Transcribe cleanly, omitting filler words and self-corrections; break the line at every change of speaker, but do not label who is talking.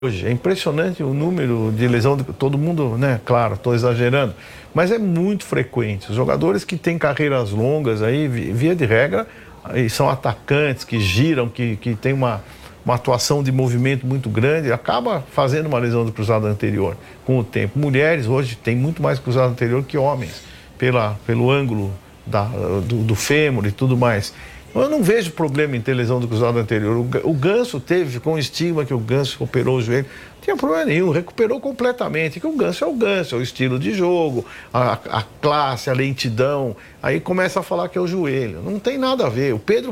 Hoje é impressionante o número de lesão de todo mundo, né? Claro, estou exagerando, mas é muito frequente. Os jogadores que têm carreiras longas aí, via de regra, aí são atacantes que giram, que tem uma atuação de movimento muito grande, acaba fazendo uma lesão do cruzado anterior com o tempo. Mulheres hoje têm muito mais cruzado anterior que homens, pelo ângulo do fêmur e tudo mais. Eu não vejo problema em ter lesão do cruzado anterior. O Ganso teve, com o estigma que o Ganso operou o joelho, não tinha problema nenhum, recuperou completamente. Que o Ganso, é o estilo de jogo, a classe, a lentidão. Aí começa a falar que é o joelho. Não tem nada a ver. O Pedro